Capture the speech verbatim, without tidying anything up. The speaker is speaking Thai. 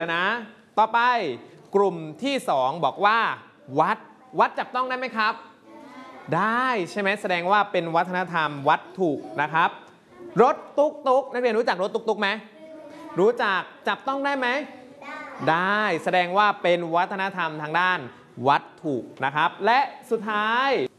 นะต่อไปกลุ่มที่สองบอกว่าวัดวัดจับต้องได้ไหมครับได้ใช่ไหมแสดงว่าเป็นวัฒนธรรมวัตถุนะครับรถตุ๊กตุ๊กนักเรียนรู้จักรถตุ๊กตุ๊กไหมรู้จักจับต้องได้ไหมได้แสดงว่าเป็นวัฒนธรรมทางด้านวัตถุนะครับและสุดท้าย